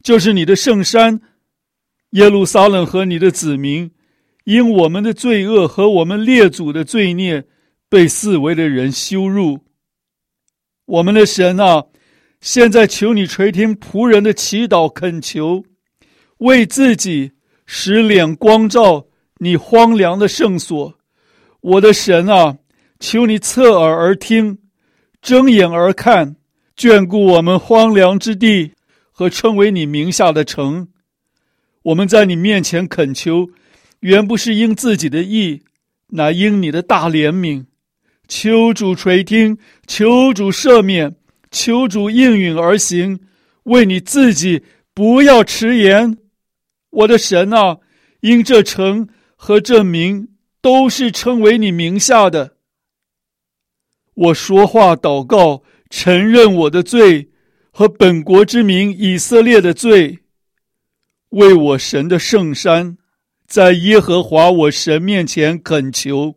就是你的圣山耶路撒冷和你的子民，因我们的罪恶和我们列祖的罪孽，被四围的人羞辱。我们的神啊，现在求你垂听仆人的祈祷恳求，为自己使脸光照你荒凉的圣所。我的神啊，求你侧耳而听，睁眼而看，眷顾我们荒凉之地和称为你名下的城。我们在你面前恳求，原不是因自己的义，乃因你的大怜悯。求主垂听，求主赦免，求主应允而行，为你自己不要迟延。我的神啊，因这城和这民都是称为你名下的。我说话祷告，承认我的罪和本国之民以色列的罪，为我神的圣山，在耶和华我神面前恳求。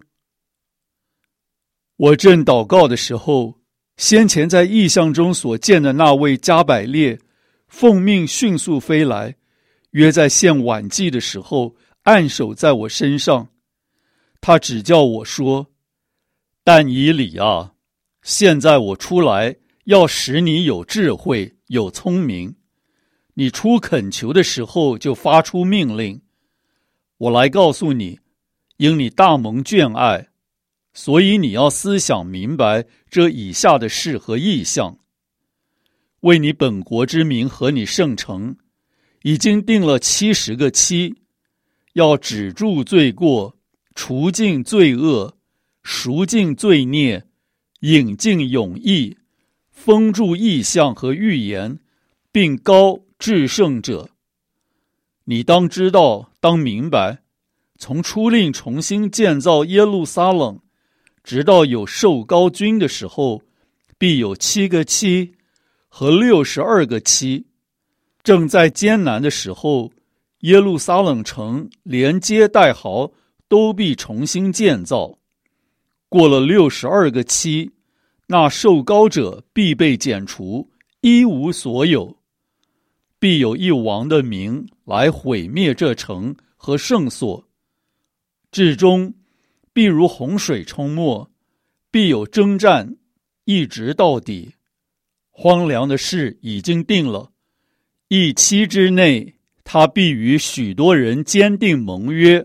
我正祷告的时候，先前在异象中所见的那位加百列奉命迅速飞来，约在献晚祭的时候按手在我身上。他指教我说：但以理啊，现在我出来要使你有智慧有聪明，你出恳求的时候就发出命令。我来告诉你，因你大蒙眷爱，所以你要思想明白这以下的事和意象。为你本国之民和你圣城，已经定了70个期，要止住罪过，除尽罪恶，赎尽罪孽，引进永义，封住异象和预言，并膏至圣者。你当知道，当明白，从出令重新建造耶路撒冷，直到有受膏君的时候，必有7个期和62个期。正在艰难的时候，耶路撒冷城连街带壕都必重新建造。过了62个期，那受膏者必被剪除，一无所有。必有一王的名来毁灭这城和圣所，至终必如洪水冲没，必有征战，一直到底。荒凉的事已经定了，1期之内，他必与许多人坚定盟约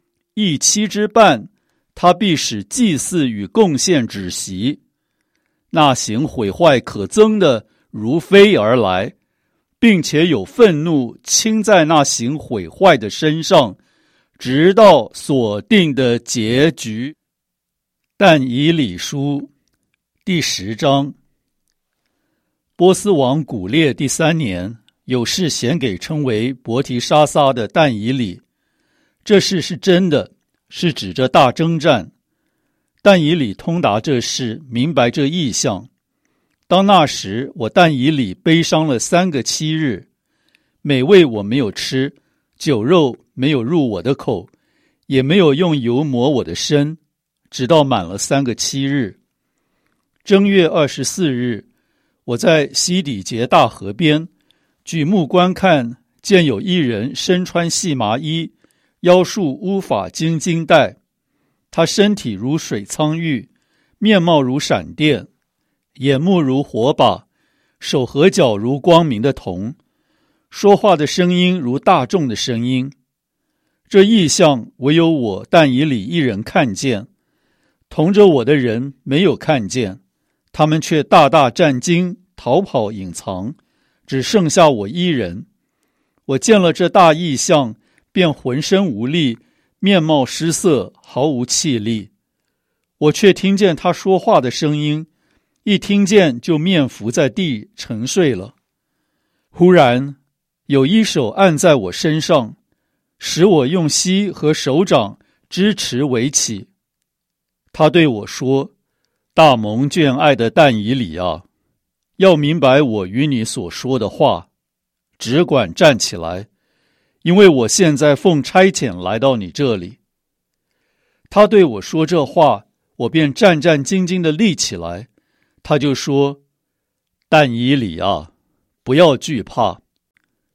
；1期之半，他必使祭祀与贡献止息。那行毁坏可憎的如飞而来，并且有愤怒倾在那行毁坏的身上，直到所定的结局。但以理书第10章。波斯王古列第3年，有事显给称为伯提沙撒的但以理。这事是真的，是指着大征战。但以理通达这事，明白这意象。当那时，我但以理悲伤了3个7日，美味我没有吃，酒肉没有入我的口，也没有用油抹我的身，直到满了3个7日。正月24日，我在西底结大河边，举目观看，见有一人身穿细麻衣，腰束乌法金金带，他身体如水苍玉，面貌如闪电，眼目如火把，手和脚如光明的铜，说话的声音如大众的声音。这异象唯有我但以理一人看见，同着我的人没有看见，他们却大大战惊，逃跑隐藏，只剩下我一人。我见了这大异象，便浑身无力，面貌失色，毫无气力。我却听见他说话的声音，一听见就面伏在地沉睡了。忽然有一手按在我身上，使我用膝和手掌支持围起。他对我说：大蒙眷爱的但以理啊，要明白我与你所说的话，只管站起来，因为我现在奉差遣来到你这里。他对我说这话，我便战战兢兢地立起来。他就说：但以理啊，不要惧怕，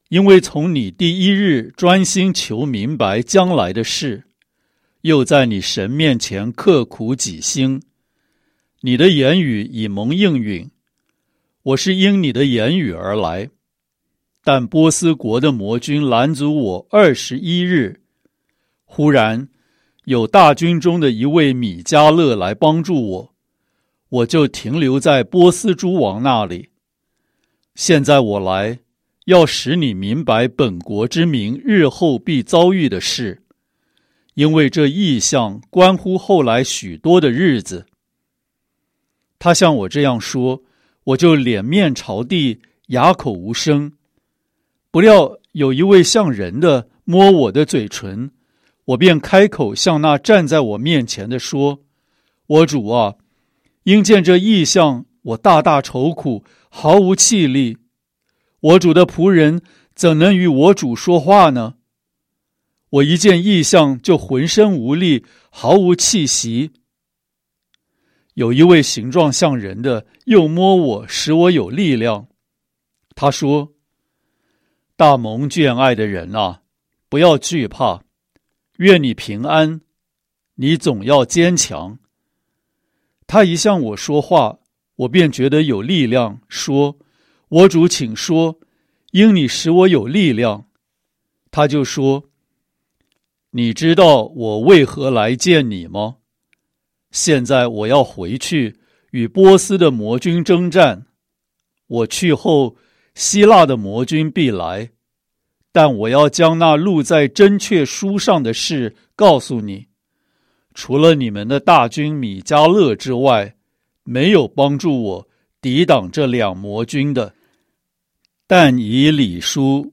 因为从你第一日专心求明白将来的事，又在你神面前刻苦己心，你的言语已蒙应允。我是因你的言语而来，但波斯国的魔军拦阻我21日。忽然有大军中的一位米迦勒来帮助我，我就停留在波斯诸王那里。现在我来，要使你明白本国之民日后必遭遇的事，因为这异象关乎后来许多的日子。他向我这样说，我就脸面朝地，哑口无声。不料有一位像人的摸我的嘴唇，我便开口向那站在我面前的说：我主啊，因见这异象，我大大愁苦，毫无气力。我主的仆人怎能与我主说话呢？我一见异象就浑身无力，毫无气息。有一位形状像人的又摸我，使我有力量。他说：大蒙眷爱的人啊，不要惧怕，愿你平安，你总要坚强。他一向我说话，我便觉得有力量，说：我主请说，因你使我有力量。他就说：你知道我为何来见你吗？现在我要回去与波斯的魔军征战，我去后，希腊的魔军必来，但我要将那录在真确书上的事告诉你。除了你们的大军米迦勒之外，没有帮助我抵挡这两魔军的。但以理书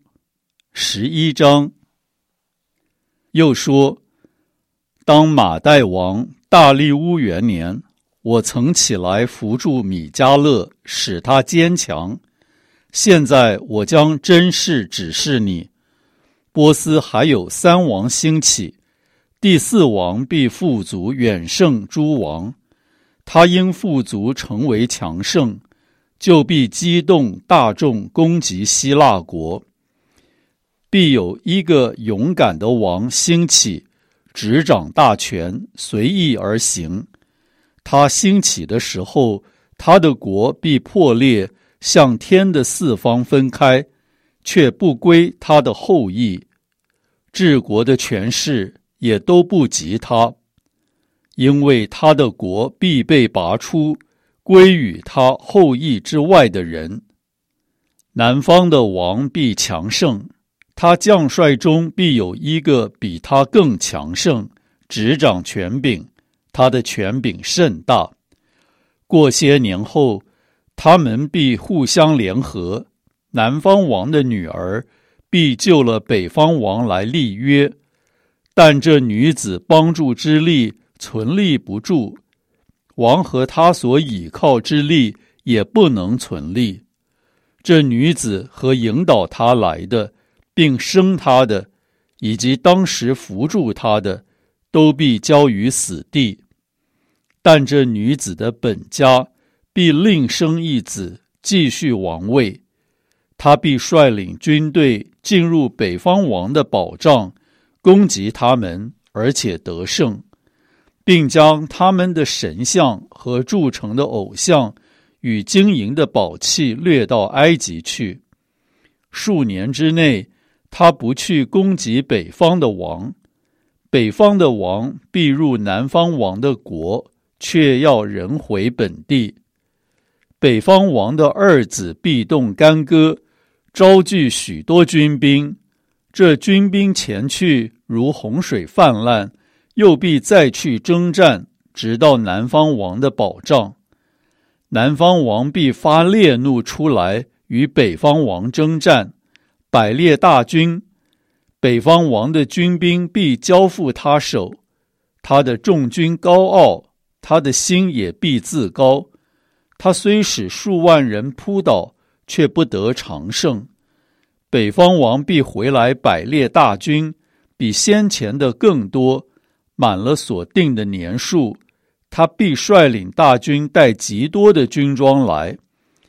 11章。又说，当马代王大利乌元年，我曾起来扶助米迦勒，使他坚强。现在我将真事指示你，波斯还有3王兴起，第4王必富足远胜诸王。他因富足成为强盛，就必激动大众攻击希腊国。必有一个勇敢的王兴起，执掌大权，随意而行。他兴起的时候，他的国必破裂，向天的4方分开，却不归他的后裔。治国的权势也都不及他，因为他的国必被拔出，归于他后裔之外的人。南方的王必强盛，他将帅中必有一个比他更强盛，执掌权柄，他的权柄甚大。过些年后，他们必互相联合，南方王的女儿必救了北方王来立约，但这女子帮助之力存立不住，王和他所倚靠之力也不能存立。这女子和引导他来的，并生他的，以及当时扶助他的，都必交于死地。但这女子的本家必另生一子，继续王位。他必率领军队进入北方王的保障，攻击他们，而且得胜，并将他们的神像和铸成的偶像与金银的宝器掠到埃及去。数年之内，他不去攻击北方的王，北方的王必入南方王的国，却要人回本地。北方王的儿子必动干戈，招聚许多军兵，这军兵前去如洪水泛滥，又必再去征战，直到南方王的保障。南方王必发烈怒出来，与北方王征战，摆列大军。北方王的军兵必交付他手，他的众军高傲，他的心也必自高。他虽使数万人扑倒，却不得长胜。北方王必回来摆列大军，比先前的更多，满了所定的年数。他必率领大军带极多的军装来。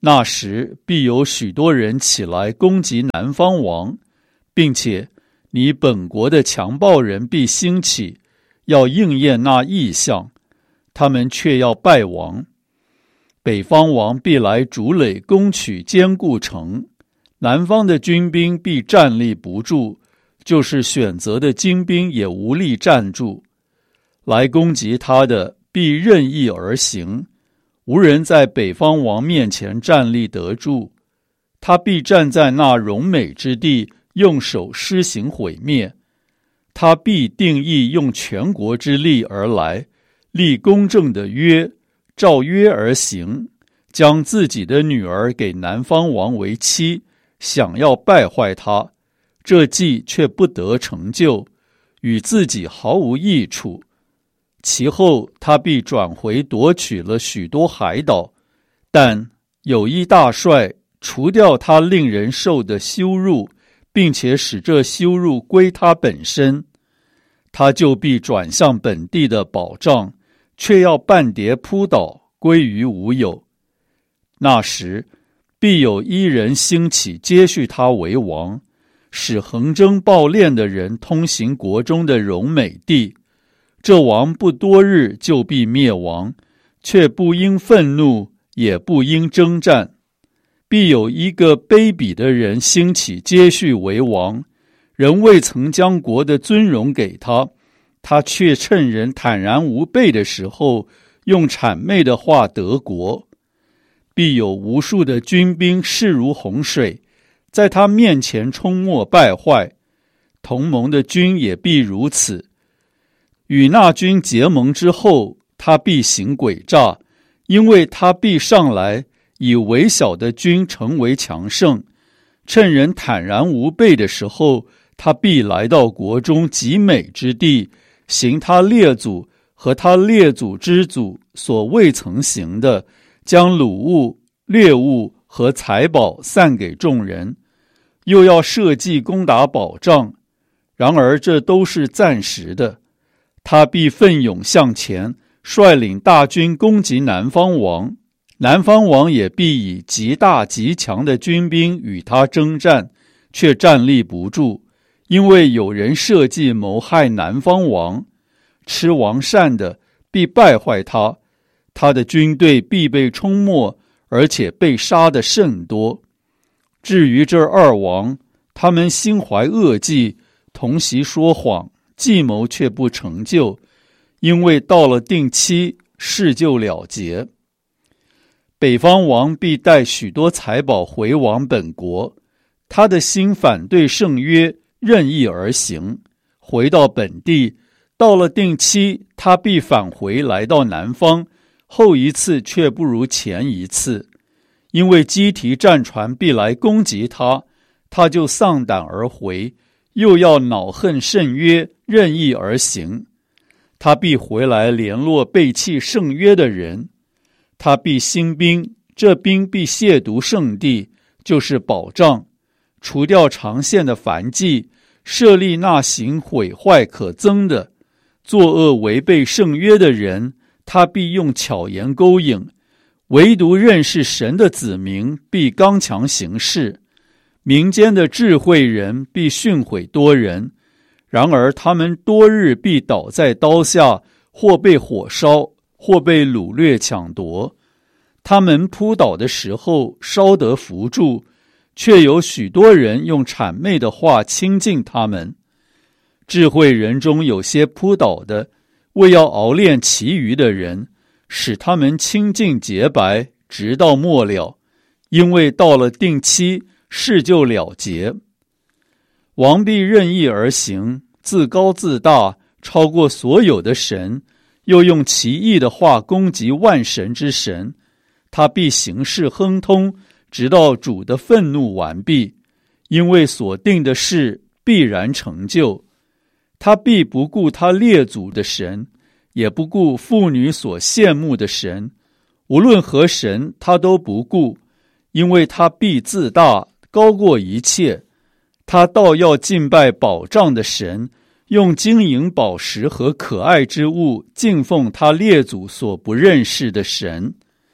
那时必有许多人起来攻击南方王，并且你本国的强暴人必兴起，要应验那异象，他们却要败亡。北方王必来筑垒攻取坚固城，南方的军兵必站立不住，就是选择的精兵也无力站住。来攻击他的必任意而行，无人在北方王面前站立得住。他必站在那荣美之地，用手施行毁灭。他必定义用全国之力而来，立公正的约，照约而行，将自己的女儿给南方王为妻，想要败坏他，这计却不得成就，与自己毫无益处。其后他必转回夺取了许多海岛，但有一大帅除掉他令人受的羞辱，并且使这羞辱归他本身，他就必转向本地的保障，却要半跌扑倒，归于无有。那时必有一人兴起接续他为王，使横征暴敛的人通行国中的荣美地。这王不多日就必灭亡，却不应愤怒，也不应征战。必有一个卑鄙的人兴起接续为王，人未曾将国的尊荣给他，他却趁人坦然无备的时候，用谄媚的话得国。必有无数的军兵势如洪水，在他面前冲没败坏，同盟的军也必如此。与那军结盟之后，他必行诡诈，因为他必上来，以微小的军成为强盛。趁人坦然无备的时候，他必来到国中极美之地，行他列祖和他列祖之祖所未曾行的，将掳物、掠物和财宝散给众人，又要设计攻打保障。然而这都是暂时的。他必奋勇向前，率领大军攻击南方王，南方王也必以极大极强的军兵与他征战，却站立不住，因为有人设计谋害南方王。吃王膳的必败坏他，他的军队必被冲没，而且被杀的甚多。至于这二王，他们心怀恶计，同席说谎，计谋却不成就，因为到了定期，事就了结。北方王必带许多财宝回往本国，他的心反对圣约，任意而行，回到本地。到了定期，他必返回来到南方，后一次却不如前一次，因为基提战船必来攻击他，他就丧胆而回，又要恼恨圣约，任意而行。他必回来联络背弃圣约的人，他必兴兵，这兵必亵渎圣地，就是保障，除掉长线的燔祭，设立那行毁坏可憎的，作恶违背圣约的人，他必用巧言勾引，唯独认识神的子民必刚强行事。民间的智慧人必训诲多人，然而他们多日必倒在刀下，或被火烧，或被掳掠抢夺。他们扑倒的时候稍得扶助，却有许多人用谄媚的话亲近他们。智慧人中有些扑倒的，为要熬炼其余的人，使他们清净洁白，直到末了，因为到了定期，事就了结。王必任意而行，自高自大，超过所有的神，又用奇异的话攻击万神之神。他必行事亨通，直到主的愤怒完毕，因为所定的事必然成就。他必不顾他列祖的神，也不顾妇女所羡慕的神，无论何神他都不顾，因为他必自大，高过一切。他倒要敬拜保障的神，用金银宝石和可爱之物敬奉他列祖所不认识的神。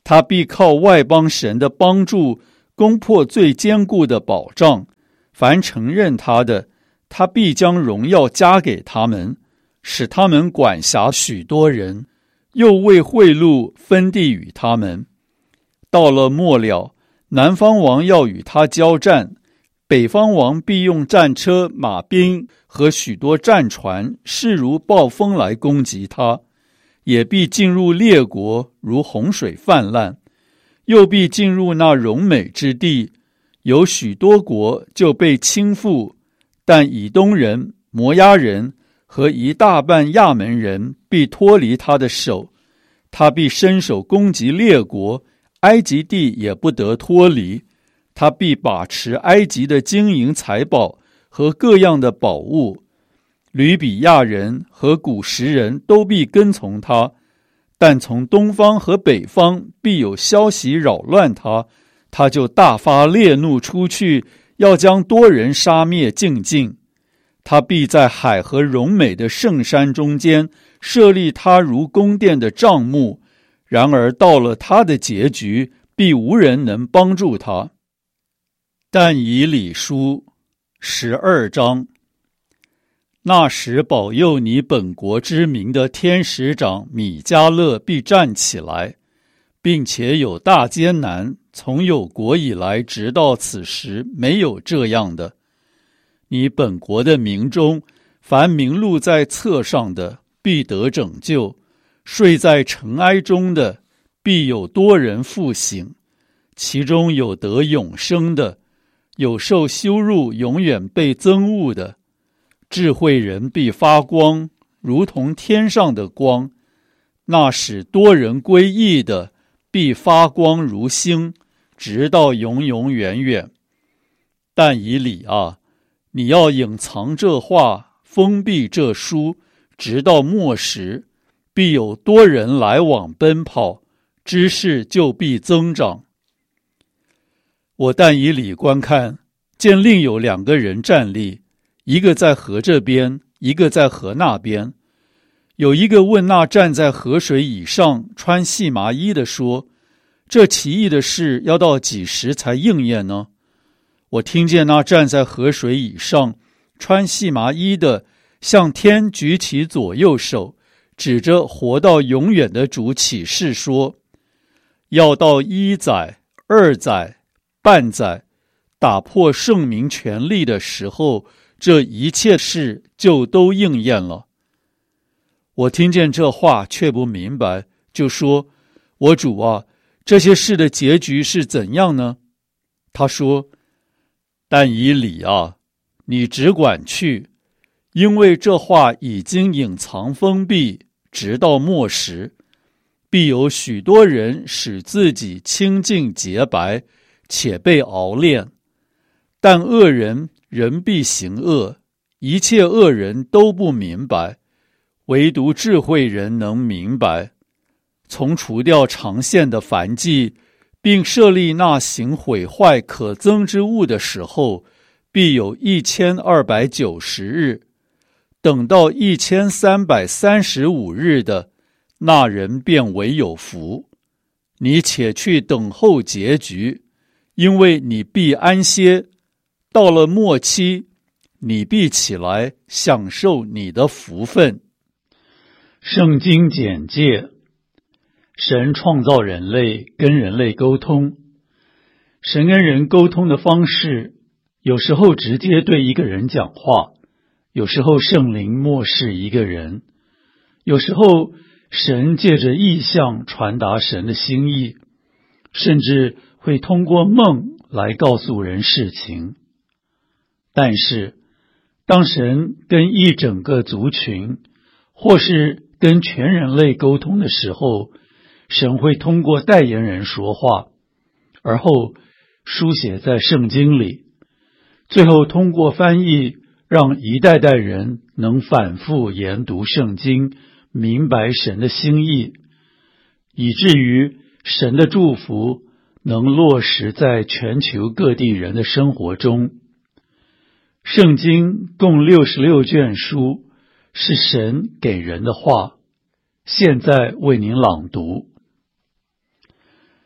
他必靠外邦神的帮助攻破最坚固的保障，凡承认他的，他必将荣耀加给他们，使他们管辖许多人，又为贿赂分地与他们。到了末了，南方王要与他交战，北方王必用战车、马兵和许多战船，势如暴风来攻击他，也必进入列国，如洪水泛滥，又必进入那荣美之地，有许多国就被倾覆，但以东人、摩押人和一大半亚门人必脱离他的手，他必伸手攻击列国，埃及地也不得脱离，他必把持埃及的金银财宝和各样的宝物，吕比亚人和古实人都必跟从他，但从东方和北方必有消息扰乱他，他就大发烈怒出去，要将多人杀灭尽尽。他必在海和荣美的圣山中间设立他如宫殿的帐幕，然而到了他的结局，必无人能帮助他。但以理书12章。那时保佑你本国之名的天使长米迦勒必站起来，并且有大艰难，从有国以来直到此时没有这样的。你本国的民中，凡名录在册上的必得拯救，睡在尘埃中的必有多人复醒，其中有得永生的，有受羞辱永远被憎恶的。智慧人必发光，如同天上的光，那使多人归义的必发光如星，直到永永远远。但以理啊，你要隐藏这话，封闭这书，直到末时，必有多人来往奔跑，知识就必增长。我但以理观看，见另有2个人站立，一个在河这边，一个在河那边。有一个问那站在河水以上穿细麻衣的说，这奇异的事要到几时才应验呢？我听见那站在河水以上穿细麻衣的向天举起左右手，指着活到永远的主起誓说，要到1载、2载、半载，打破圣民权力的时候，这一切事就都应验了。我听见这话却不明白，就说，我主啊，这些事的结局是怎样呢？他说，但以理啊，你只管去，因为这话已经隐藏封闭，直到末时，必有许多人使自己清净洁白，且被熬炼。但恶人仍必行恶，一切恶人都不明白，唯独智慧人能明白。从除掉长线的燔祭，并设立那行毁坏可憎之物的时候，必有1290日。等到1335日的，那人便为有福。你且去等候结局，因为你必安歇。到了末期，你必起来享受你的福分。圣经简介：神创造人类，跟人类沟通。神跟人沟通的方式，有时候直接对一个人讲话，有时候圣灵默示一个人，有时候神借着异象传达神的心意，甚至会通过梦来告诉人事情。但是当神跟一整个族群，或是跟全人类沟通的时候，神会通过代言人说话，而后书写在圣经里，最后通过翻译，让一代代人能反复研读圣经，明白神的心意，以至于神的祝福能落实在全球各地人的生活中。圣经共66卷书，是神给人的话，现在为您朗读。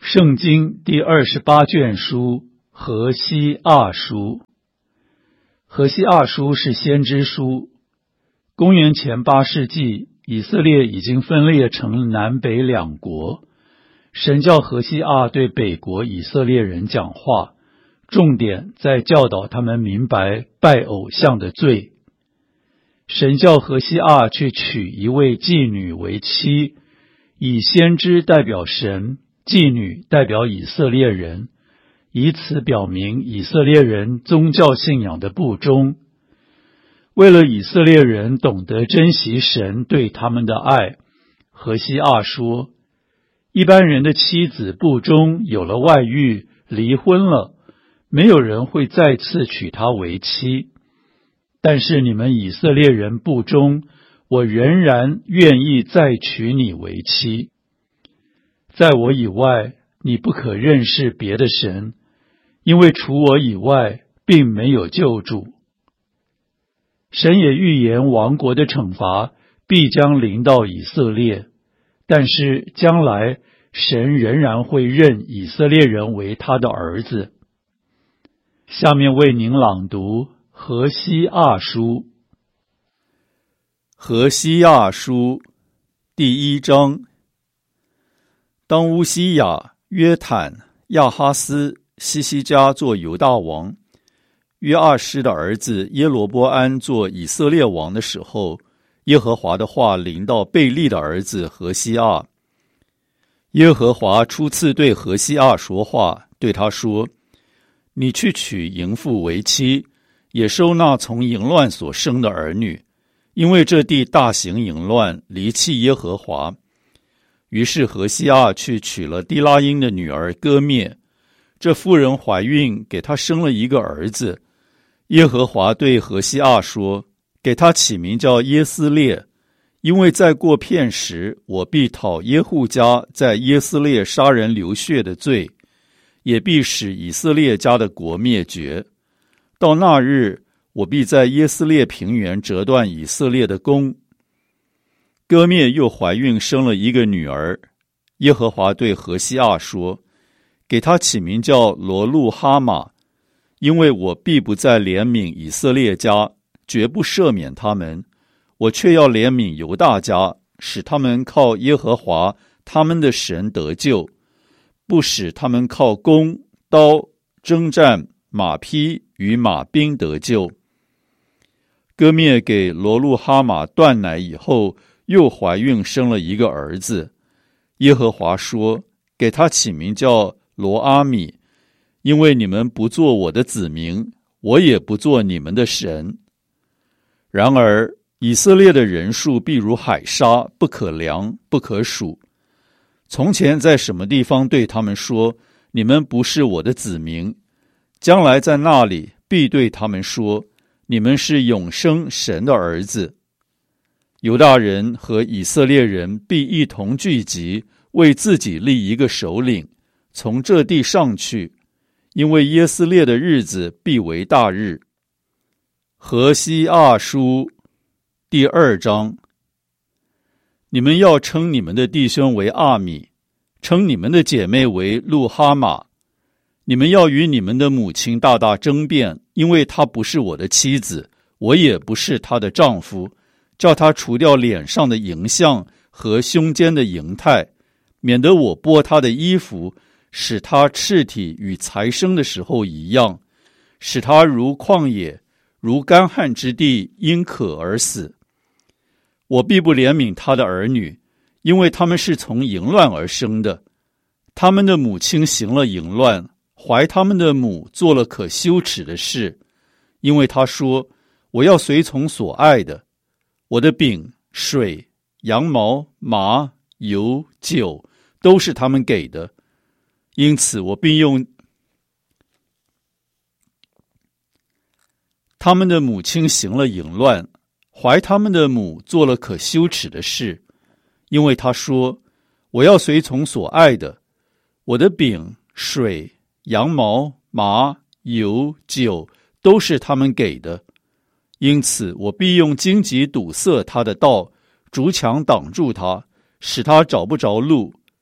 圣经第28卷书何西阿书。何西阿书是先知书。公元前8世纪，以色列已经分裂成南北两国。神叫何西阿对北国以色列人讲话，重点在教导他们明白拜偶像的罪。神叫何西阿去娶一位妓女为妻，以先知代表神，妓女代表以色列人，以此表明以色列人宗教信仰的不忠。为了以色列人懂得珍惜神对他们的爱，何西阿说，一般人的妻子不忠，有了外遇，离婚了，没有人会再次娶她为妻。但是你们以色列人不忠，我仍然愿意再娶你为妻。在我以外，你不可认识别的神，因为除我以外，并没有救主。神也预言亡国的惩罚必将临到以色列，但是将来神仍然会认以色列人为他的儿子。下面为您朗读何西阿书。何西阿书第1章。当乌西雅、约坦、亚哈斯、西西家做犹大王，约阿施的儿子耶罗波安做以色列王的时候，耶和华的话临到贝利的儿子何西阿。耶和华初次对何西阿说话，对他说，你去娶淫妇为妻，也收纳从淫乱所生的儿女，因为这地大行淫乱，离弃耶和华。于是何西阿去娶了低拉因的女儿歌灭，这妇人怀孕，给他生了一个儿子。耶和华对何西阿说，给他起名叫耶斯列，因为再过片时，我必讨耶户家在耶斯列杀人流血的罪，也必使以色列家的国灭绝。到那日，我必在耶斯列平原折断以色列的弓。歌灭又怀孕生了一个女儿。耶和华对何西阿说，给他起名叫罗路哈玛，因为我必不再怜悯以色列家，绝不赦免他们，我却要怜悯犹大家，使他们靠耶和华他们的神得救，不使他们靠弓、刀、征战、马匹与马兵得救。歌灭给罗路哈玛断奶以后，又怀孕生了一个儿子。耶和华说，给他起名叫罗阿米，因为你们不做我的子民，我也不做你们的神。然而以色列的人数必如海沙，不可量，不可数。从前在什么地方对他们说，你们不是我的子民，将来在那里必对他们说，你们是永生神的儿子。犹大人和以色列人必一同聚集，为自己立一个首领，从这地上去，因为耶斯列的日子必为大日。何西阿书第2章。你们要称你们的弟兄为阿米，称你们的姐妹为路哈玛。你们要与你们的母亲大大争辩，因为她不是我的妻子，我也不是她的丈夫，叫她除掉脸上的淫像和胸间的淫态，免得我剥她的衣服，使她赤体与才生的时候一样，使她如旷野，如干旱之地，因渴而死。我必不怜悯她的儿女，因为他们是从淫乱而生的。他们的母亲行了淫乱，怀他们的母做了可羞耻的事，因为他说，我要随从所爱的，我的饼、水、羊毛、麻、油、酒都是他们给的，因此我必用他们的母亲行了淫乱，怀他们的母做了可羞耻的事，因为他说，我要随从所爱的，我的饼、水、羊毛、麻、油、酒都是他们给的，因此我必用荆棘堵塞他的道，竹墙挡住他，使他找不着路。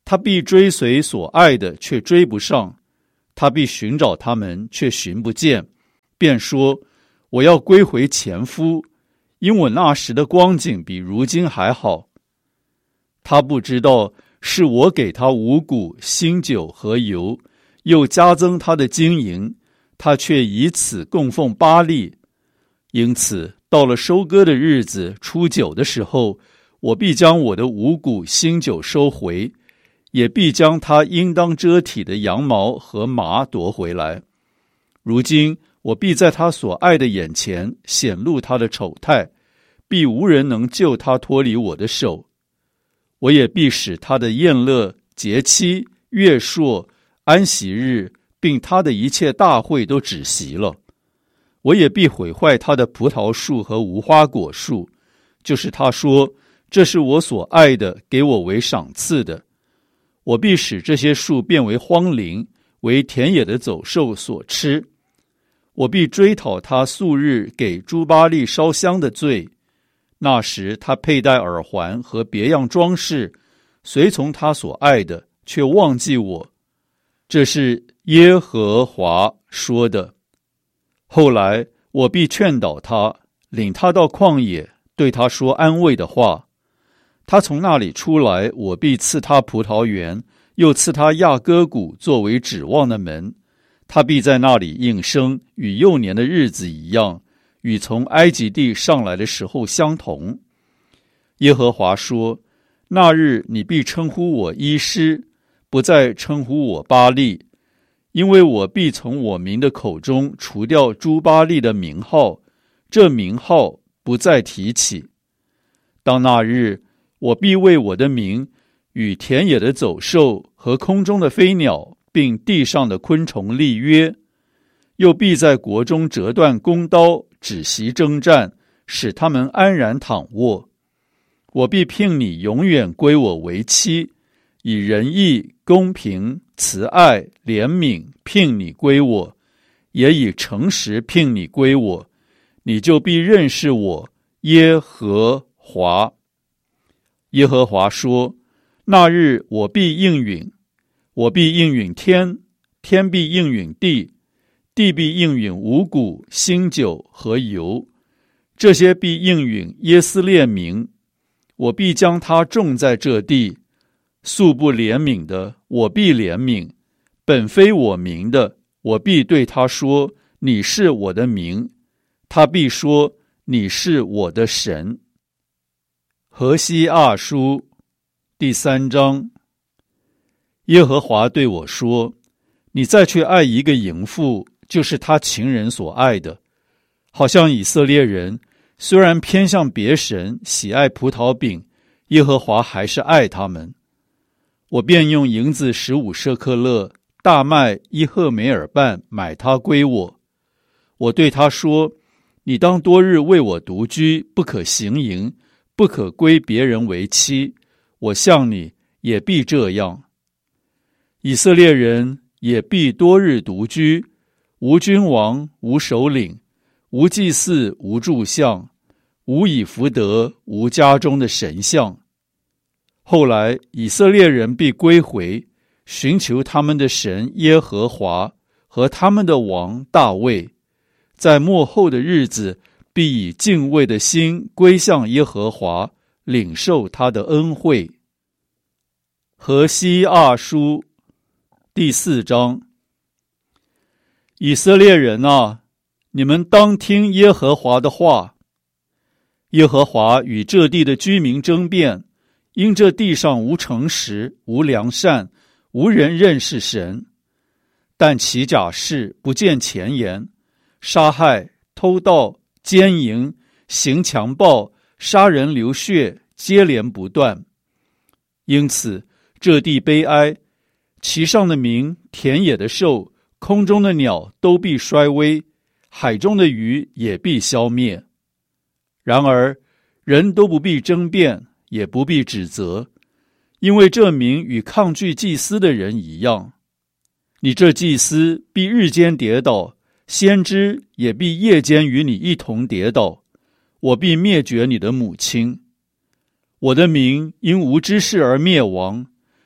他必追随所爱的，却追不上；他必寻找他们，却寻不见。便说：我要归回前夫，因我那时的光景比如今还好。他不知道是我给他五谷、新酒和油，又加增他的金银，他却以此供奉巴力。因此到了收割的日子，初9的时候，我必将我的五谷、新酒收回，也必将他应当遮体的羊毛和麻夺回来。如今我必在他所爱的眼前显露他的丑态，必无人能救他脱离我的手。我也必使他的宴乐、节期、月朔、安息日，并他的一切大会都止息了。我也必毁坏他的葡萄树和无花果树，就是他说：这是我所爱的，给我为赏赐的。我必使这些树变为荒林，为田野的走兽所吃。我必追讨他素日给诸巴力烧香的罪。那时他佩戴耳环和别样装饰，随从他所爱的，却忘记我。这是耶和华说的。后来我必劝导他，领他到旷野，对他说安慰的话。他从那里出来，我必赐他葡萄园，又赐他亚割谷作为指望的门。他必在那里应声，与幼年的日子一样，与从埃及地上来的时候相同。耶和华说：那日你必称呼我医师，不再称呼我巴力，因为我必从我民的口中除掉诸巴力的名号，这名号不再提起。当那日，我必为我的名与田野的走兽和空中的飞鸟，并地上的昆虫立约，又必在国中折断弓刀，止息征战，使他们安然躺卧。我必聘你永远归我为妻，以仁义、公平、慈爱、怜悯聘你归我，也以诚实聘你归我，你就必认识我耶和华。耶和华说：那日我必应允，我必应允天，天必应允地，地必应允五谷、新酒和油，这些必应允耶斯列民。我必将他种在这地，素不怜悯的，我必怜悯；本非我民的，我必对他说：你是我的民。他必说：你是我的神。何西阿书第3章。耶和华对我说：你再去爱一个淫妇，就是他情人所爱的。好像以色列人虽然偏向别神，喜爱葡萄饼，耶和华还是爱他们。我便用银子15舍克勒，大麦1赫梅尔半买他归我。我对他说：你当多日为我独居，不可行淫，不可归别人为妻。我向你也必这样。以色列人也必多日独居，无君王，无首领，无祭祀，无柱像，无以弗得，无家中的神像。后来以色列人必归回，寻求他们的神耶和华和他们的王大卫，在末后的日子必以敬畏的心归向耶和华，领受他的恩惠。何西阿书第4章。以色列人啊，你们当听耶和华的话。耶和华与这地的居民争辩，因这地上无诚实，无良善，无人认识神。但起假誓，不见前言，杀害、偷盗、奸淫、行强暴、杀人流血，接连不断。因此这地悲哀，其上的民、田野的兽、空中的鸟都必衰微，海中的鱼也必消灭。然而人都不必争辩，也不必指责，因为这民与抗拒祭司的人一样。你这祭司必日间跌倒，先知也必夜间与你一同跌倒。我必灭绝你的母亲。我的民因无知识而灭亡，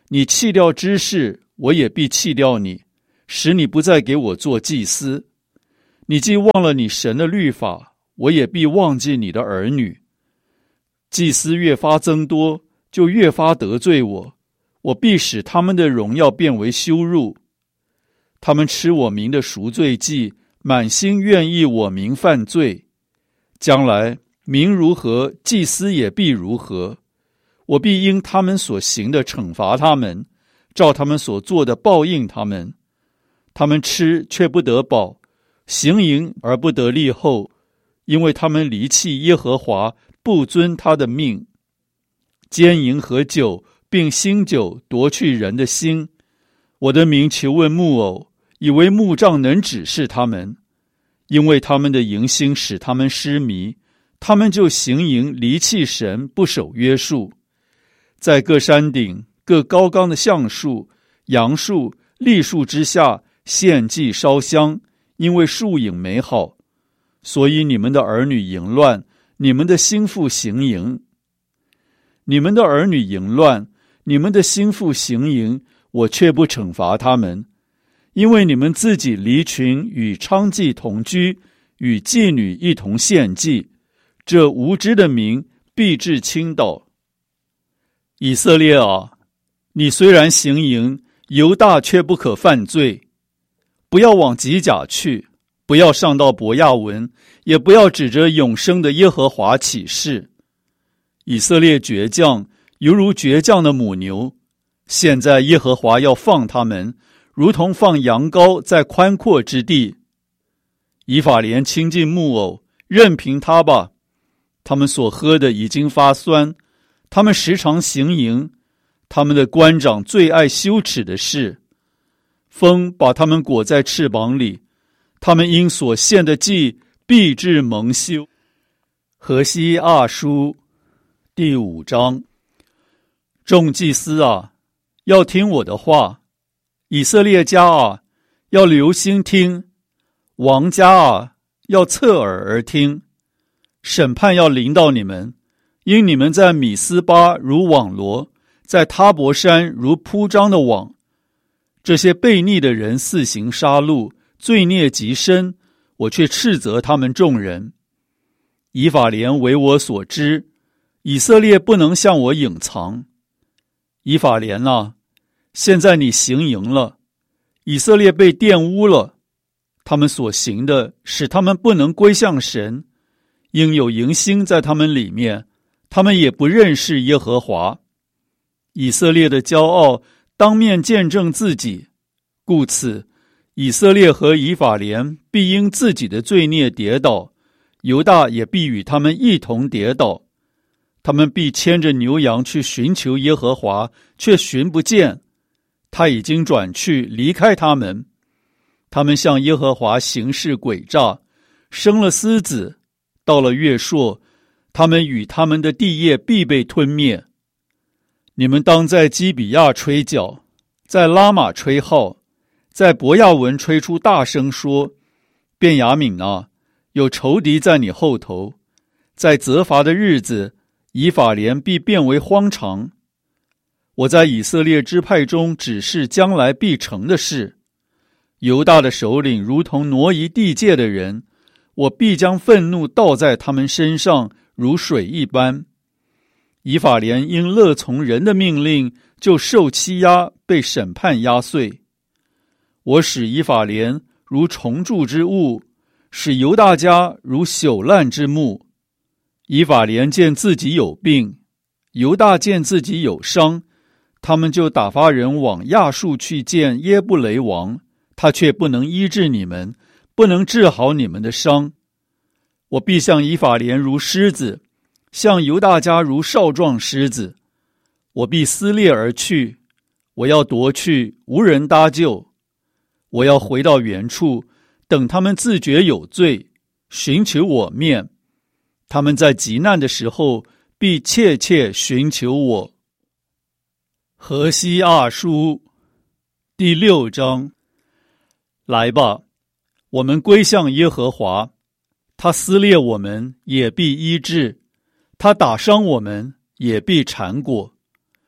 你弃掉知识，我也必弃掉你，使你不再给我做祭司。你既忘了你神的律法，我也必忘记你的儿女。祭司越发增多，就越发得罪我，我必使他们的荣耀变为羞辱。他们吃我民的赎罪祭，满心愿意我民犯罪。将来民如何，祭司也必如何。我必因他们所行的惩罚他们，照他们所做的报应他们。他们吃却不得饱，行淫而不得立后，因为他们离弃耶和华，不遵他的命。奸淫和酒并新酒夺去人的心。我的民求问木偶，以为木杖能指示他们，因为他们的淫心使他们失迷，他们就行淫，离弃神，不守约束。在各山顶、各高冈的橡树、杨树、栗树之下献祭烧香，因为树影美好。所以你们的儿女淫乱，你们的心腹行淫。你们的儿女淫乱，你们的心腹行淫，我却不惩罚他们，因为你们自己离群与娼妓同居，与妓女一同献祭，这无知的民必致倾倒。以色列啊，你虽然行淫，犹大却不可犯罪。不要往吉甲去，不要上到伯亚文，也不要指着永生的耶和华起誓。以色列倔强，犹如倔强的母牛。现在耶和华要放他们，如同放羊羔在宽阔之地。以法莲亲近木偶，任凭他吧。他们所喝的已经发酸，他们时常行淫，他们的官长最爱羞耻的事。风把他们裹在翅膀里，他们因所献的祭必致蒙羞。何西阿书第5章。众祭司啊，要听我的话；以色列家啊，要留心听；王家啊，要侧耳而听。审判要临到你们，因你们在米斯巴如网罗，在他伯山如铺张的网。这些悖逆的人肆行杀戮，罪孽极深，我却斥责他们众人。以法莲为我所知，以色列不能向我隐藏。以法莲啊，现在你行淫了，以色列被玷污了，他们所行的使他们不能归向神，因有淫心在他们里面，他们也不认识耶和华。以色列的骄傲当面见证自己，故此以色列和以法莲必因自己的罪孽跌倒，犹大也必与他们一同跌倒。他们必牵着牛羊去寻求耶和华，却寻不见，他已经转去离开他们。他们向耶和华行事诡诈，生了私子，到了月朔，他们与他们的地业必被吞灭。你们当在基比亚吹角，在拉玛吹号，在伯亚文吹出大声说：便雅悯啊，有仇敌在你后头。在责罚的日子，以法莲必变为荒场。我在以色列支派中指示将来必成的事。犹大的首领如同挪移地界的人，我必将愤怒倒在他们身上，如水一般。以法莲因乐从人的命令，就受欺压，被审判压碎。我使以法莲如虫蛀之物，使犹大家如朽烂之木。以法莲见自己有病，犹大见自己有伤，他们就打发人往亚述去见耶布雷王，他却不能医治你们，不能治好你们的伤。我必向以法莲如狮子，向犹大家如少壮狮子。我必撕裂而去，我要夺去，无人搭救。我要回到原处，等他们自觉有罪，寻求我面。他们在极难的时候，必切切寻求我。何西阿书第6章。来吧，我们归向耶和华，他撕裂我们，也必医治；他打伤我们，也必缠裹。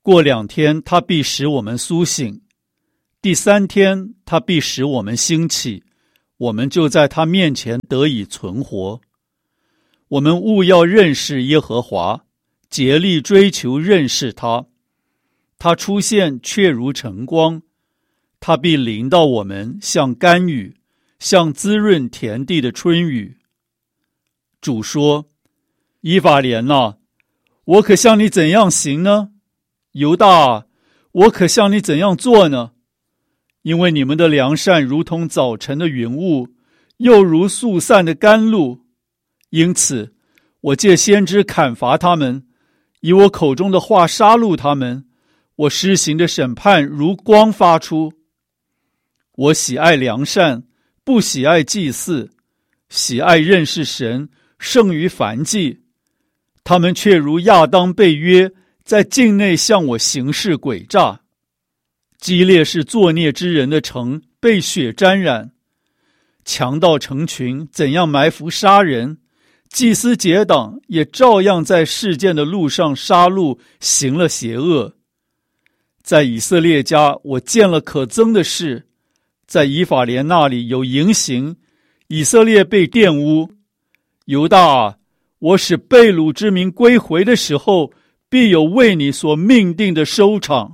过2天，他必使我们苏醒；第3天，他必使我们兴起，我们就在他面前得以存活。我们务要认识耶和华，竭力追求认识他。他出现却如晨光，他必临到我们，像甘雨，像滋润田地的春雨。主说：以法莲啊，我可向你怎样行呢？犹大啊，我可向你怎样做呢？因为你们的良善如同早晨的云雾，又如速散的甘露，因此我借先知砍伐他们，以我口中的话杀戮他们，我施行的审判如光发出。我喜爱良善，不喜爱祭祀，喜爱认识神胜于燔祭。他们却如亚当被约，在境内向我行事诡诈。基列是作孽之人的城，被血沾染。强盗成群，怎样埋伏杀人？祭司结党也照样在事件的路上杀戮，行了邪恶。在以色列家，我见了可憎的事，在以法莲那里有淫行，以色列被玷污。犹大啊，我使被掳之民归回的时候，必有为你所命定的收场。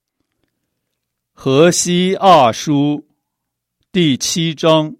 何西阿书第7章。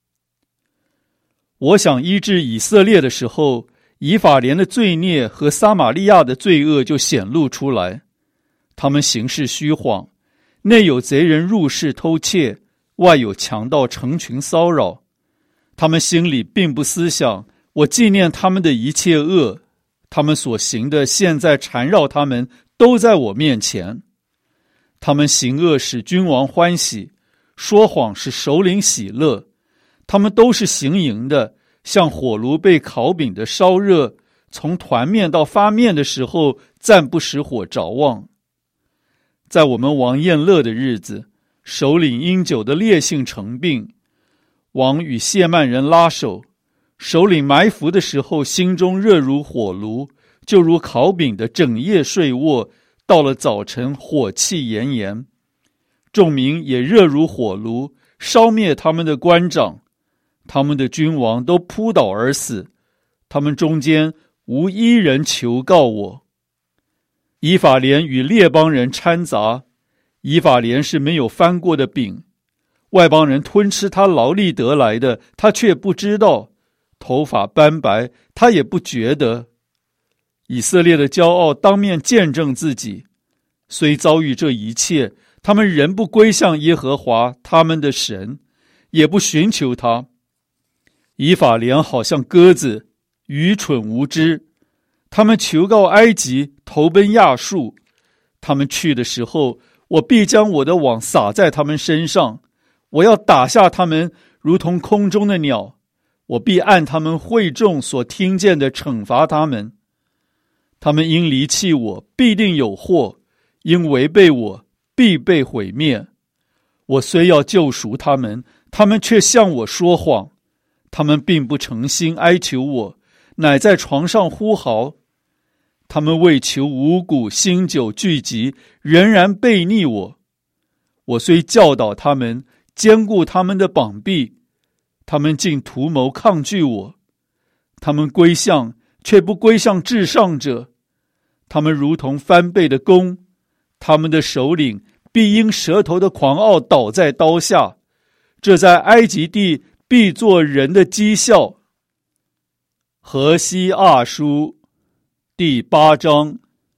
我想医治以色列的时候，以法莲的罪孽和撒玛利亚的罪恶就显露出来。他们行事虚谎，内有贼人入室偷窃，外有强盗成群骚扰。他们心里并不思想，我纪念他们的一切恶，他们所行的现在缠绕他们，都在我面前。他们行恶使君王欢喜，说谎使首领喜乐。他们都是行淫的，像火炉被烤饼的烧热，从团面到发面的时候，暂不使火着旺。在我们王宴乐的日子，首领因酒的烈性成病，王与谢曼人拉手，首领埋伏的时候，心中热如火炉，就如烤饼的整夜睡卧，到了早晨火气炎炎。众民也热如火炉，烧灭他们的官长，他们的君王都扑倒而死，他们中间无一人求告我。以法莲与列邦人掺杂，以法莲是没有翻过的饼，外邦人吞吃他劳力得来的，他却不知道，头发斑白，他也不觉得。以色列的骄傲当面见证自己，虽遭遇这一切，他们仍不归向耶和华他们的神，也不寻求他。以法莲好像鸽子，愚蠢无知，他们求告埃及，投奔亚述。他们去的时候，我必将我的网撒在他们身上，我要打下他们，如同空中的鸟。我必按他们会众所听见的惩罚他们。他们因离弃我，必定有祸；因违背我，必被毁灭。我虽要救赎他们，他们却向我说谎。他们并不诚心哀求我，乃在床上呼嚎。他们为求五谷新酒聚集，仍然背逆我。我虽教导他们，坚固他们的膀臂，他们竟图谋抗拒我。他们归向，却不归向至上者。他们如同翻倍的弓，他们的首领必因舌头的狂傲倒在刀下。这在埃及地必作人的讥笑。何西阿书第8章。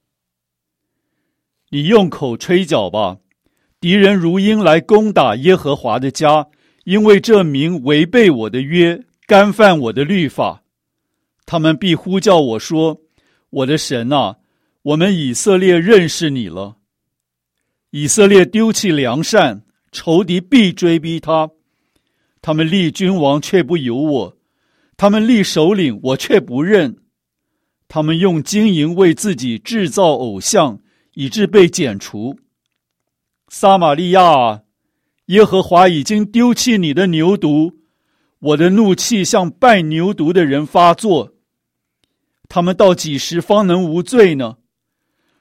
你用口吹角吧，敌人如鹰来攻打耶和华的家，因为这民违背我的约，干犯我的律法。他们必呼叫我说：我的神啊，我们以色列认识你了。以色列丢弃良善，仇敌必追逼他。他们立君王却不由我，他们立首领我却不认。他们用金银为自己制造偶像，以致被剪除。撒玛利亚啊，耶和华已经丢弃你的牛犊，我的怒气向拜牛犊的人发作。他们到几时方能无罪呢？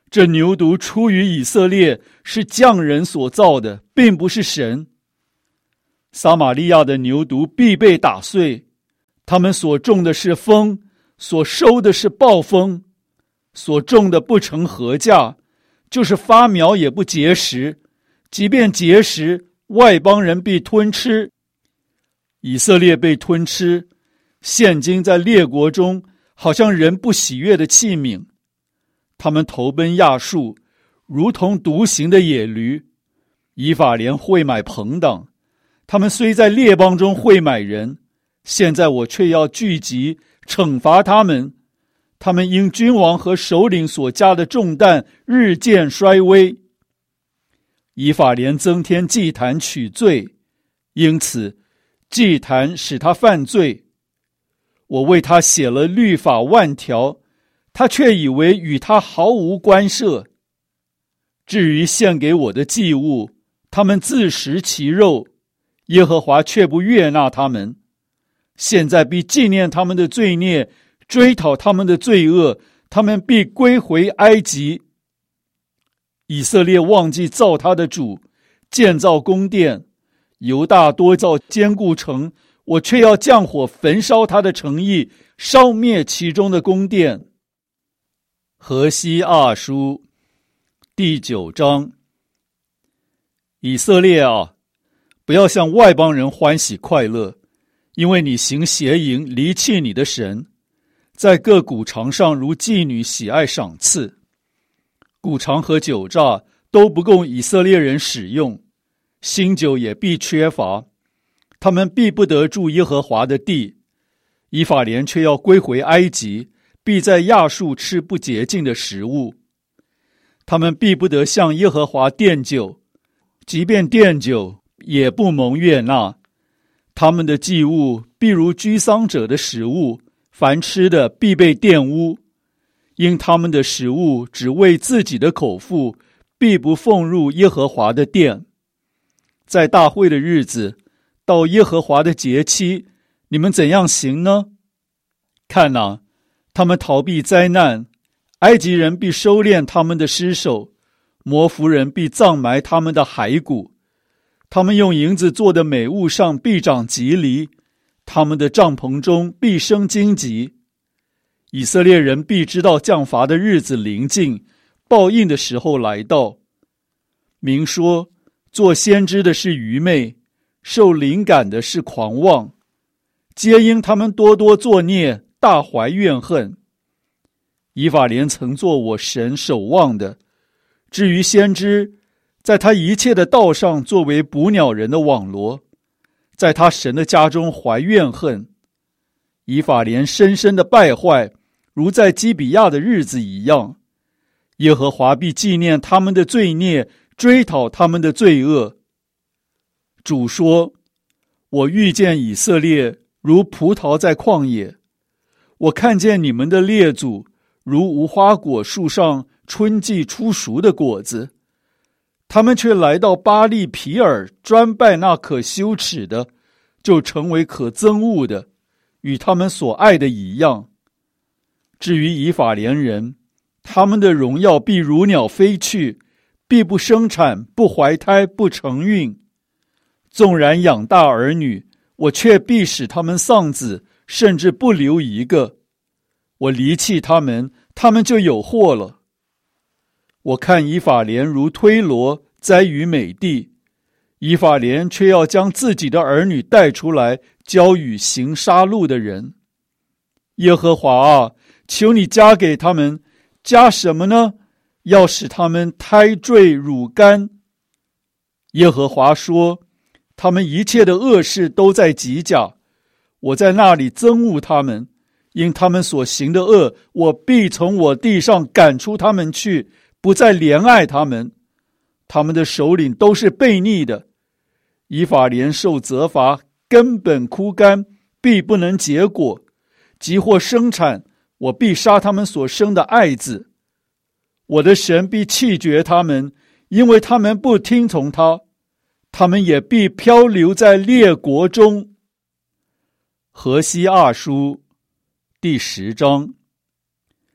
这牛犊出于以色列，是匠人所造的，并不是神。撒玛利亚的牛犊必被打碎，他们所种的是风，所收的是暴风，所种的不成禾稼，就是发苗也不结实，即便结实，外邦人必吞吃。以色列被吞吃，现今在列国中好像人不喜悦的器皿。他们投奔亚述，如同独行的野驴。以法莲会买朋党，他们虽在列邦中会买人，现在我却要聚集惩罚他们。他们因君王和首领所加的重担日渐衰微。以法莲增添祭坛取罪，因此祭坛使他犯罪。我为他写了律法万条，他却以为与他毫无关涉。至于献给我的祭物，他们自食其肉，耶和华却不悦纳他们。现在必纪念他们的罪孽，追讨他们的罪恶，他们必归回埃及。以色列忘记造他的主，建造宫殿，犹大多造坚固城，我却要降火焚烧他的城邑，烧灭其中的宫殿。何西阿书第9章。以色列啊，不要向外邦人欢喜快乐，因为你行邪淫，离弃你的神，在各谷场上如妓女喜爱赏赐。谷场和酒榨都不供以色列人使用，新酒也必缺乏，他们必不得住耶和华的地。以法莲却要归回埃及，必在亚述吃不洁净的食物。他们必不得向耶和华奠酒，即便奠酒，也不蒙悦纳。他们的祭物必如居丧者的食物，凡吃的必被玷污。因他们的食物只为自己的口腹，必不奉入耶和华的殿。在大会的日子，到耶和华的节期，你们怎样行呢？看哪，他们逃避灾难，埃及人必收敛他们的尸首，摩弗人必葬埋他们的骸骨。他们用银子做的美物上必长棘藜，他们的帐篷中必生荆棘。以色列人必知道降罚的日子临近，报应的时候来到。明说，做先知的是愚昧，受灵感的是狂妄，皆因他们多多作孽，大怀怨恨。以法莲曾做我神守望的，至于先知，在他一切的道上作为捕鸟人的网罗，在他神的家中怀怨恨。以法莲深深的败坏，如在基比亚的日子一样。耶和华必纪念他们的罪孽，追讨他们的罪恶。主说，我遇见以色列如葡萄在旷野，我看见你们的列祖如无花果树上春季初熟的果子，他们却来到巴利皮尔，专拜那可羞耻的，就成为可憎恶的，与他们所爱的一样。至于以法莲人，他们的荣耀必如鸟飞去，必不生产，不怀胎，不成孕。纵然养大儿女，我却必使他们丧子，甚至不留一个。我离弃他们，他们就有祸了。我看以法莲如推罗，栽于美地，以法莲却要将自己的儿女带出来，交与行杀戮的人。耶和华啊，求你加给他们，加什么呢？要使他们胎坠乳干。耶和华说，他们一切的恶事都在吉甲，我在那里憎恶他们，因他们所行的恶，我必从我地上赶出他们去，不再怜爱他们。他们的首领都是悖逆的。以法莲受责罚，根本枯干，必不能结果。即或生产，我必杀他们所生的爱子。我的神必弃绝他们，因为他们不听从他，他们也必漂流在列国中。何西阿书第10章。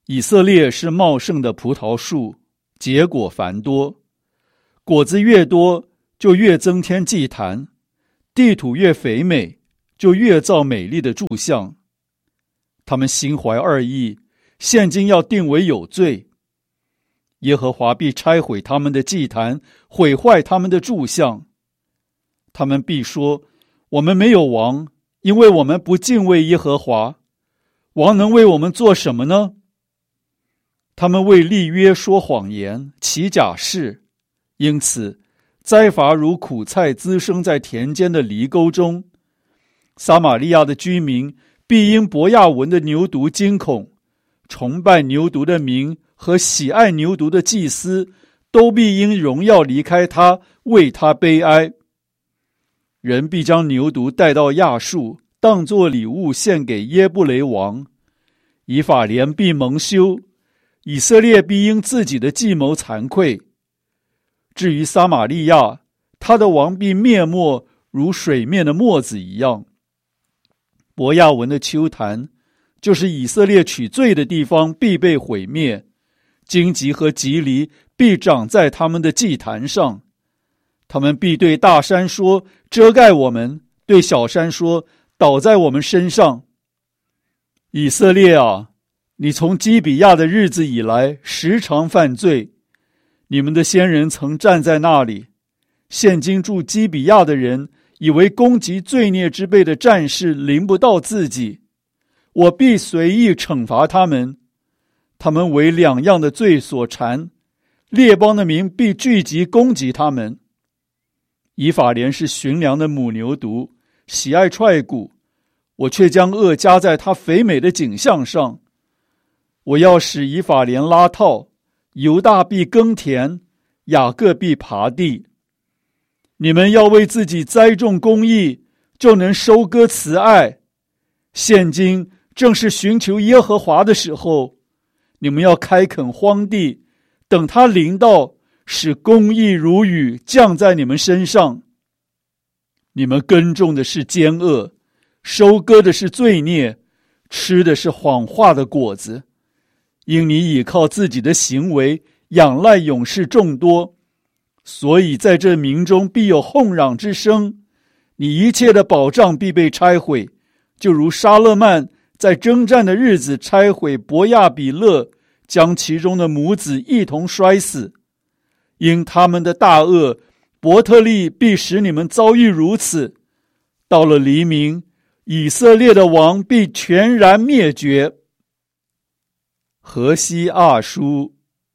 以色列是茂盛的葡萄树，结果繁多，果子越多，就越增添祭坛，地土越肥美，就越造美丽的柱像。他们心怀二意，现今要定为有罪。耶和华必拆毁他们的祭坛，毁坏他们的柱像。他们必说，我们没有王，因为我们不敬畏耶和华。王能为我们做什么呢？他们为立约说谎言，起假誓，因此灾罚如苦菜滋生在田间的犁沟中。撒玛利亚的居民必因伯亚文的牛犊惊恐，崇拜牛犊的民和喜爱牛犊的祭司都必因荣耀离开他，为他悲哀。人必将牛犊带到亚述，当作礼物献给耶布雷王。以法莲必蒙羞，以色列必因自己的计谋惭愧。至于撒玛利亚，他的王必灭没，如水面的沫子一样。伯亚文的丘坛，就是以色列取罪的地方，必被毁灭。荆棘和棘藜必长在他们的祭坛上。他们必对大山说，遮盖我们，对小山说，倒在我们身上。以色列啊，你从基比亚的日子以来时常犯罪，你们的先人曾站在那里。现今住基比亚的人以为攻击罪孽之辈的战士临不到自己，我必随意惩罚他们。他们为两样的罪所缠，列邦的民必聚集攻击他们。以法莲是驯良的母牛犊，喜爱踹骨，我却将恶加在他肥美的景象上。我要使以法莲拉套，犹大必耕田，雅各必耙地。你们要为自己栽种公义，就能收割慈爱。现今正是寻求耶和华的时候，你们要开垦荒地，等他临到，使公义如雨降在你们身上。你们耕种的是奸恶，收割的是罪孽，吃的是谎话的果子。因你倚靠自己的行为，仰赖勇士众多，所以在这民中必有哄嚷之声。你一切的保障必被拆毁，就如沙勒曼在征战的日子拆毁伯亚比勒，将其中的母子一同摔死。因他们的大恶，伯特利必使你们遭遇如此。到了黎明，以色列的王必全然灭绝。何西阿书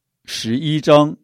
11章。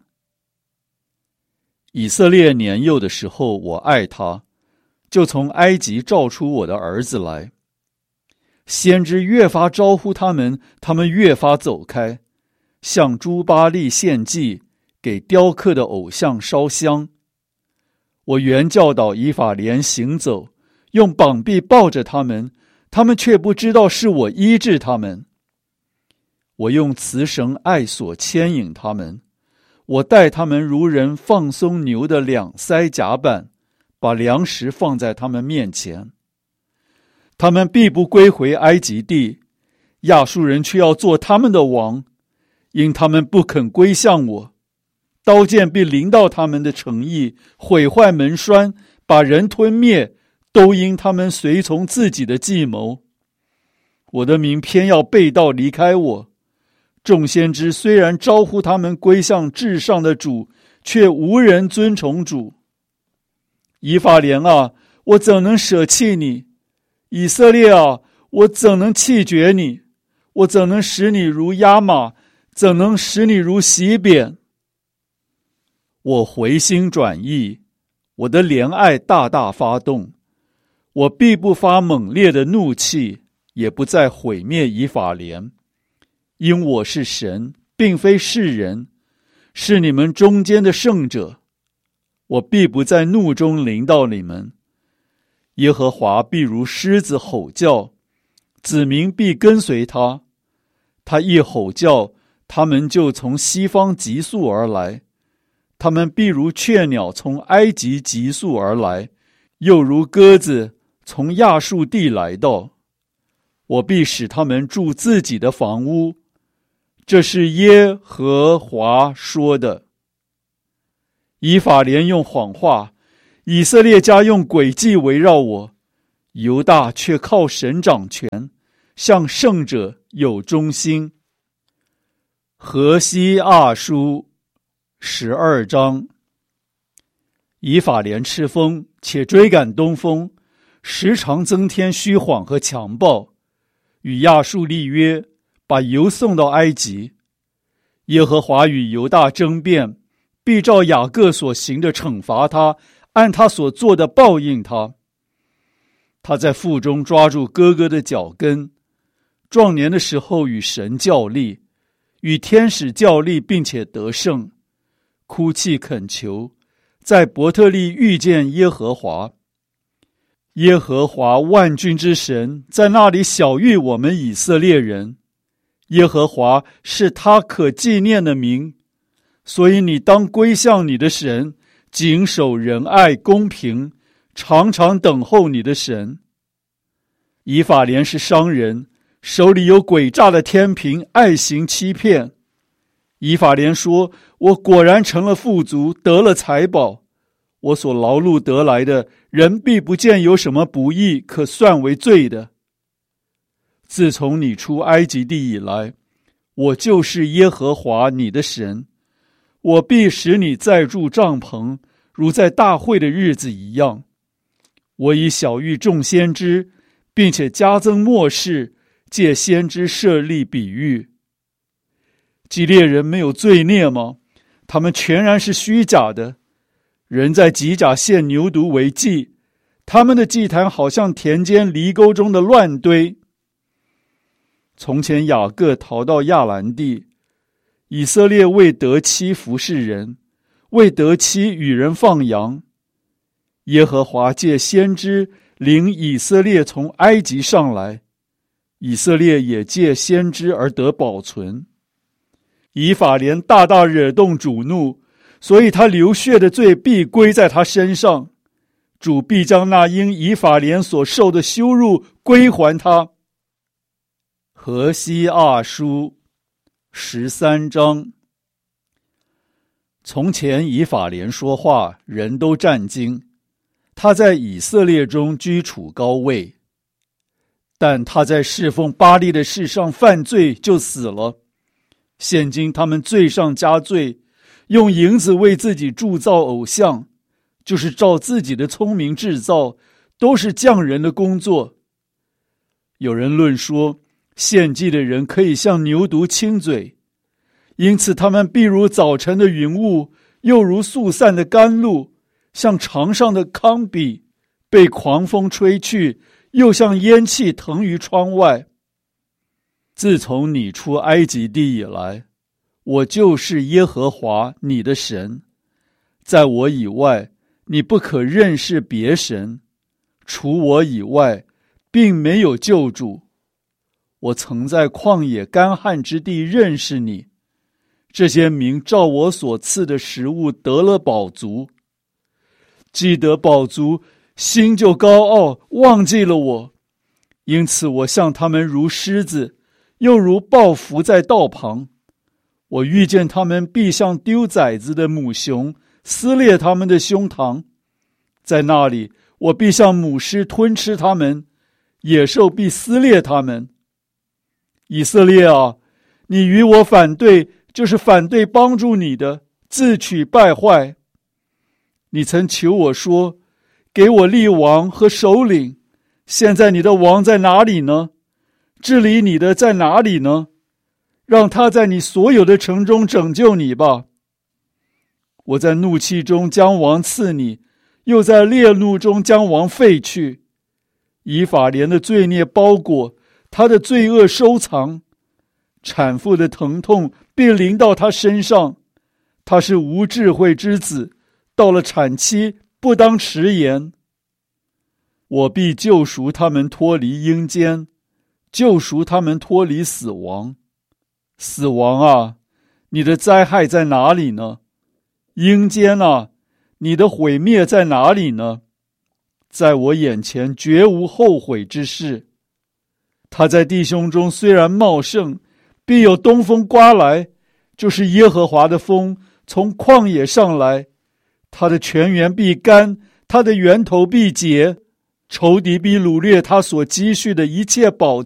以色列年幼的时候，我爱他，就从埃及召出我的儿子来。先知越发招呼他们，他们越发走开，向诸巴力献祭，给雕刻的偶像烧香。我原教导以法莲行走，用膀臂抱着他们，他们却不知道是我医治他们。我用慈绳爱索牵引他们，我带他们如人放松牛的两腮甲板，把粮食放在他们面前。他们必不归回埃及地，亚述人却要做他们的王，因他们不肯归向我。刀剑必临到他们的城邑，毁坏门栓，把人吞灭，都因他们随从自己的计谋。我的民偏要背道离开我，众先知虽然招呼他们归向至上的主，却无人尊崇主。以法莲啊，我怎能舍弃你？以色列啊，我怎能弃绝你？我怎能使你如亚玛？怎能使你如洗扁？我回心转意，我的怜爱大大发动，我必不发猛烈的怒气，也不再毁灭以法莲。因我是神，并非世人，是你们中间的圣者，我必不在怒中临到你们。耶和华必如狮子吼叫，子民必跟随他。他一吼叫，他们就从西方急速而来。他们必如雀鸟从埃及急速而来，又如鸽子从亚述地来到。我必使他们住自己的房屋， 这是耶和华说的。以法莲用谎话，以色列家用诡计围绕我，犹大却靠神掌权，向圣者有忠心。何西阿书12章。以法莲吃风，且追赶东风，时常增添虚谎和强暴，与亚述立约，把油送到埃及。耶和华与犹大争辩，必照雅各所行的惩罚他，按他所做的报应他。他在腹中抓住哥哥的脚跟，壮年的时候与神较力，与天使较力，并且得胜，哭泣恳求，在伯特利遇见耶和华。耶和华万军之神在那里晓谕我们以色列人，耶和华是他可纪念的名，所以你当归向你的神，谨守仁爱公平，常常等候你的神。以法莲是商人，手里有诡诈的天平，爱行欺骗。以法莲说，我果然成了富足，得了财宝，我所劳碌得来的，人必不见有什么不义可算为罪的。自从你出埃及地以来，我就是耶和华你的神，我必使你再住帐篷，如在大会的日子一样。我已晓谕众先知，并且加增末世，借先知设立比喻。基列人没有罪孽吗？他们全然是虚假的。人在吉甲献牛犊为祭，他们的祭坛好像田间犁沟中的乱堆。从前雅各逃到亚兰地，以色列为得妻服侍人，为得妻与人放羊。耶和华借先知领以色列从埃及上来，以色列也借先知而得保存。以法莲大大惹动主怒，所以他流血的罪必归在他身上，主必将那因以法莲所受的羞辱归还他。何西阿书13章。从前以法莲说话，人都战惊，他在以色列中居处高位，但他在侍奉巴力的事上犯罪，就死了。现今他们罪上加罪，用银子为自己铸造偶像，就是照自己的聪明制造，都是匠人的工作。有人论说，献祭的人可以向牛犊亲嘴，因此他们必如早晨的云雾，又如速散的甘露，像场上的糠秕，被狂风吹去，又像烟气腾于窗外。自从你出埃及地以来，我就是耶和华你的神，在我以外，你不可认识别神，除我以外，并没有救主。我曾在旷野干旱之地认识你，这些民照我所赐的食物得了饱足。既得饱足，心就高傲，忘记了我，因此我向他们如狮子，又如豹伏在道旁。我遇见他们，必像丢崽子的母熊，撕裂他们的胸膛。在那里，我必像母狮吞吃他们，野兽必撕裂他们。以色列啊，你与我反对，就是反对帮助你的，自取败坏。你曾求我说，给我立王和首领，现在你的王在哪里呢？治理你的在哪里呢？让他在你所有的城中拯救你吧。我在怒气中将王赐你，又在烈怒中将王废去。以法莲的罪孽包裹，他的罪恶收藏，产妇的疼痛必临到他身上。他是无智慧之子，到了产期不当迟延。我必救赎他们脱离阴间，救赎他们脱离死亡。死亡啊，你的灾害在哪里呢？阴间啊，你的毁灭在哪里呢？在我眼前绝无后悔之事。他在弟兄中虽然茂盛， 必有东风刮来，就是耶和华的风从旷野上来，他的泉源必干，他的源头必结，仇敌必掳掠他所积蓄的一切宝